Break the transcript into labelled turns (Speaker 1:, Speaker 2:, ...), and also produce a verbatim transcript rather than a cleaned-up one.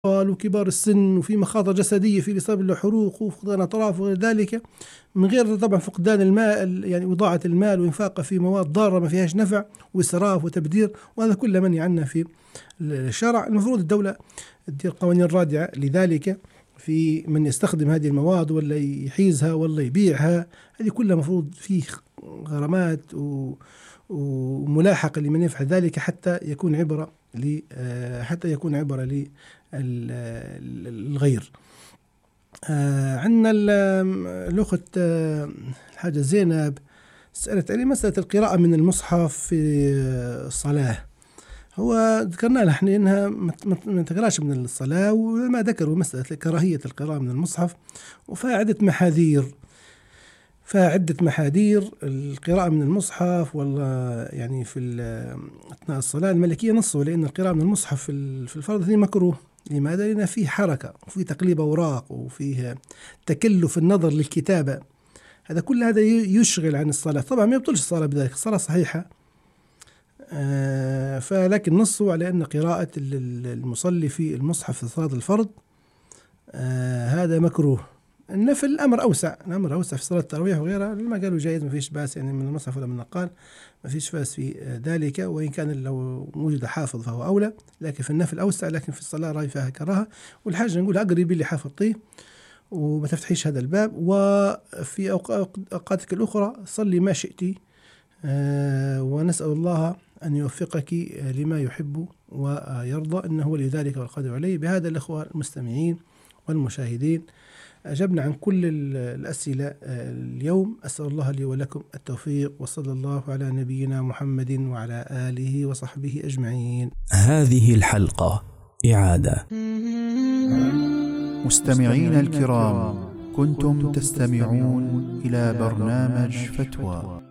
Speaker 1: وكبار السن، وفي مخاطر جسدية في الإصابة بالحروق وفقدان أطراف وغير ذلك، من غير طبعا فقدان الماء، يعني إضاعة المال وإنفاقه في مواد ضارة ما فيهاش نفع وإسراف وتبذير، وهذا كله منهي عنه في الشرع. المفروض الدولة تدير قوانين رادعة لذلك في من يستخدم هذه المواد ولا يحيزها ولا يبيعها. هذه كلها مفروض فيه غرامات و وملاحقة لمن يفعل ذلك حتى يكون عبرة حتى يكون عبرة للغير. عندنا الأخت الحاجة زينب سألت علي مسألة القراءة من المصحف في الصلاة. هو ذكرنا لها احنا انها ما تقراش من الصلاة، وما ذكروا مسألة كراهية القراءة من المصحف، وفيها عدة محاذير فعدة محاذير القراءة من المصحف. والله يعني في أثناء الصلاة الملكية نصوا لأن القراءة من المصحف في الفرض هي مكروه. لماذا؟ لأن فيه حركة وفيه تقليب أوراق وفيه تكلف النظر للكتابة، هذا كل هذا يشغل عن الصلاة. طبعا ما يبطلش الصلاة بذلك، الصلاة صحيحة، آه فلكن نصوا على أن قراءة المصلي في المصحف في صلاة الفرض آه هذا مكروه. النفل الأمر أوسع، الأمر أوسع في صلاة التراويح وغيرها، لما قالوا جائز ما فيش بأس يعني من المصحف ولا من النقال، ما فيش بأس في ذلك، وإن كان لو وجد حافظ فهو أولى، لكن في النفل أوسع، لكن في الصلاة رأي فيها كراهة. والحاجة نقول أقربي اللي حافظتيه وما تفتحيش هذا الباب. وفي أوقاتك الأخرى صلي ما شئتي، آه ونسأل الله أن يوفقك لما يحب ويرضى، إنه ولي ذلك والقادر عليه. بهذا الأخوة المستمعين والمشاهدين أجبنا عن كل الأسئلة اليوم. أسأل الله لي ولكم التوفيق، وصلى الله على نبينا محمد وعلى آله وصحبه أجمعين.
Speaker 2: هذه الحلقة إعادة.
Speaker 3: مستمعين الكرام، كنتم تستمعون إلى برنامج فتوى